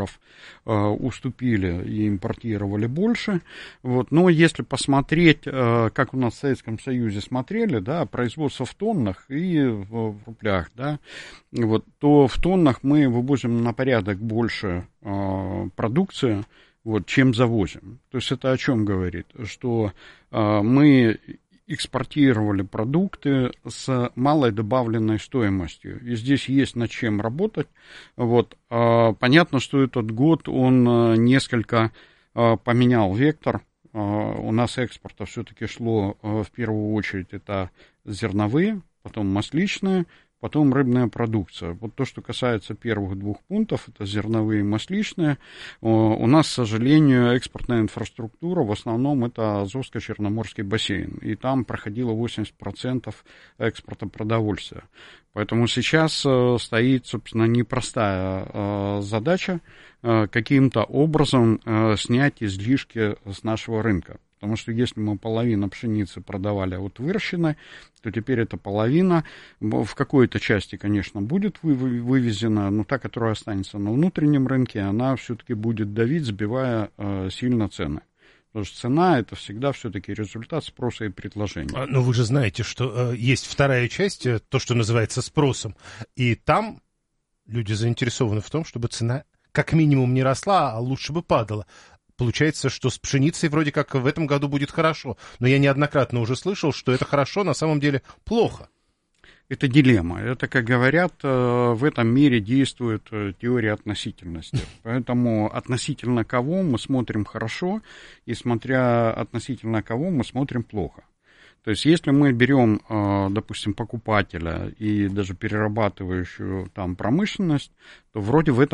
уступили и импортировали больше. Вот. Но если посмотреть, как у нас в Советском Союзе смотрели, да, производство в тоннах и в рублях, да, вот, то в тоннах мы вывозим на порядок больше продукции, вот, чем завозим. То есть это о чем говорит? Что мы экспортировали продукты с малой добавленной стоимостью. И здесь есть над чем работать. Вот. Понятно, что этот год он несколько поменял вектор. У нас экспорта все-таки шло в первую очередь это зерновые, потом масличные, потом рыбная продукция. Вот то, что касается первых двух пунктов, это зерновые и масличные, у нас, к сожалению, экспортная инфраструктура, в основном это Азовско-Черноморский бассейн, и там проходило 80% экспорта продовольствия. Поэтому сейчас стоит, собственно, непростая задача каким-то образом снять излишки с нашего рынка. Потому что если мы половину пшеницы продавали от выращенной, то теперь эта половина в какой-то части, конечно, будет вывезена, но та, которая останется на внутреннем рынке, она все-таки будет давить, сбивая сильно цены. Потому что цена – это всегда все-таки результат спроса и предложения. Но вы же знаете, что есть вторая часть, то, что называется спросом, и там люди заинтересованы в том, чтобы цена как минимум не росла, а лучше бы падала. Получается, что с пшеницей вроде как в этом году будет хорошо, но я неоднократно уже слышал, что это хорошо, на самом деле плохо. Это дилемма. Это, как говорят, в этом мире действует теория относительности. Поэтому относительно кого мы смотрим хорошо, и смотря относительно кого мы смотрим плохо. То есть, если мы берем, допустим, покупателя и даже перерабатывающую там промышленность, то вроде в этом